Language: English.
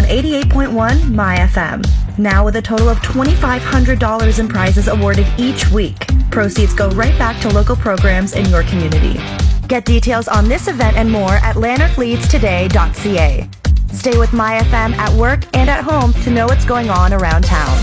88.1 My FM. Now with a total of $2,500 in prizes awarded each week. Proceeds go right back to local programs in your community. Get details on this event and more at lanarkleadstoday.ca. Stay with My FM at work and at home to know what's going on around town.